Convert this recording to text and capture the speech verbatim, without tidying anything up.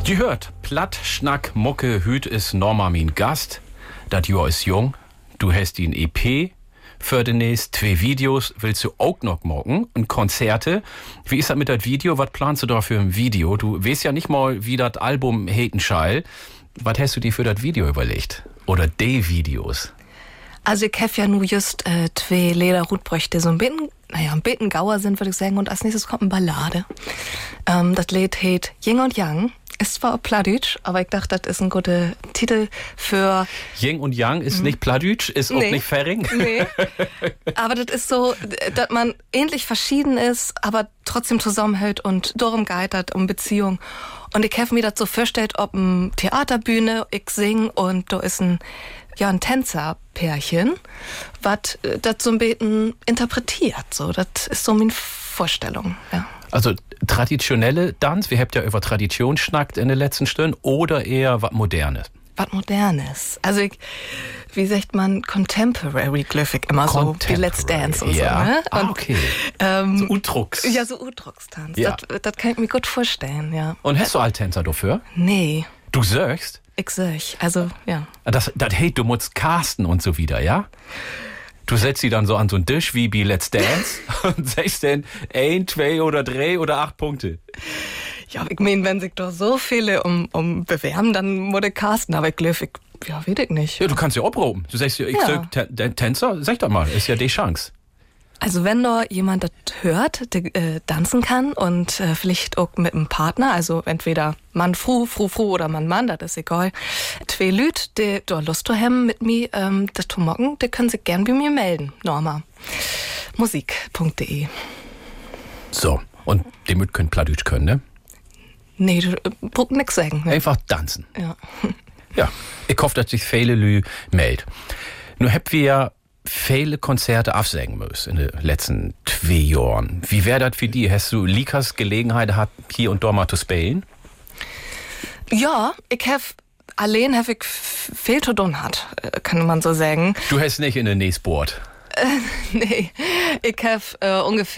Die hört, Platt, Schnack, Mucke, Hüt ist Norma min Gast. Dat Jahr ist jung, du hast ihn E P. Für demnächst zwei Videos willst du auch noch morgen und Konzerte. Wie ist das mit das Video? Was planst du da für ein Video? Du weißt ja nicht mal, wie das Album Hetenschall. Was hast du dir für das Video überlegt? Oder die Videos? Also ich habe ja nur just äh, zwei Lederhutbrüchte, so ein bisschen, naja, ein bisschen Gauer sind, würde ich sagen. Und als nächstes kommt eine Ballade. Ähm, das Lied heißt Yin und Yang. Ist zwar auch Plattdeutsch, aber ich dachte, das ist ein guter Titel für... Yin und Yang ist mhm. nicht Plattdeutsch, ist nee. auch nicht Färing. Nee, aber das ist so, dass man ähnlich verschieden ist, aber trotzdem zusammenhält und darum geht um Beziehung. Und ich habe mir das so vorgestellt, ob eine Theaterbühne, ich sing und da ist ein, ja, ein Tänzerpärchen, was das so ein bisschen interpretiert. So, das ist so meine Vorstellung, ja. Also traditionelle Tanz, wir habt ja über Tradition schnackt in den letzten Stunden, oder eher was Modernes? Was Modernes. Also ich, wie sagt man, Contemporary Glyphic immer so, wie Let's Dance und ja. so. Ne? Ah, und, okay. Ähm, so Udrucks. Ja, so Udruckstanz. Ja. Das, das kann ich mir gut vorstellen, ja. Und hast du Alttänzer dafür? Nee. Du sagst? Ich sag, also, ja. Das, das hey, du musst casten und so wieder, ja? Du setzt sie dann so an so einen Tisch wie bei Let's Dance und sagst dann ein, zwei oder drei oder acht Punkte. Ja, ich meine, wenn sich doch so viele um, um bewerben, dann muss ich casten. Aber ich glaube, ich, ja, weiß ich nicht. Ja, du kannst ja abproben. Du sagst ja, ich ja. sag Tänzer, sag doch mal, ist ja die Chance. Also wenn da jemand das hört, der äh, tanzen kann und äh, vielleicht auch mit einem Partner, also entweder Mann, Fru, Fru, Fru oder Mann, Mann, das ist egal. Zwei Leute, die da Lust zu haben mit mir, ähm, das zu machen, die können sich gern bei mir melden. Norma. Musik punkt de. So, und die müt können Plattdeutsch können, ne? Nee, du äh, brauchst nix sagen. Ne? Einfach tanzen. Ja. Ja, ich hoffe, dass sich viele Lü melden. Nur habt wir ja viele Konzerte absagen müssen in den letzten zwei Jahren. Wie wäre das für die? Hast du Likas Gelegenheit gehabt, hier und dort mal zu spielen? Ja, ich habe allein hab ich viel zu tun hat, kann man so sagen. Du hast nicht in der Nächstboard. Äh, nee, ich habe äh, ungefähr